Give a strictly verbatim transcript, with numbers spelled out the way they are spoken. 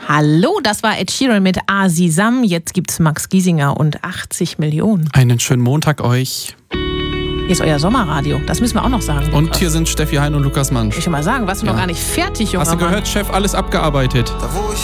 Hallo, das war Ed Sheeran mit Asisam. Jetzt gibt's Max Giesinger und achtzig Millionen. Einen schönen Montag euch. Hier ist euer Sommerradio. Das müssen wir auch noch sagen. Und Lukas. hier sind Steffi Hein und Lukas Mansch. Ich will mal sagen, warst du Ja. noch gar nicht fertig, junger Hast du Mann? gehört, Chef, alles abgearbeitet.